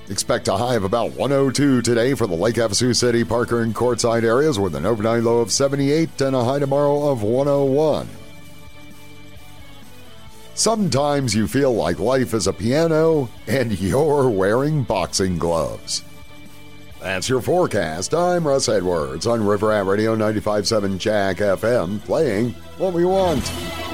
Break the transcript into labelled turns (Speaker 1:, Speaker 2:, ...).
Speaker 1: Expect a high of about 102 today for the Lake Havasu City, Parker, and Quartzsite areas with an overnight low of 78 and a high tomorrow of 101. Sometimes you feel like life is a piano and you're wearing boxing gloves. That's your forecast. I'm Russ Edwards on River Rat Radio 95.7 Jack FM, playing what we want.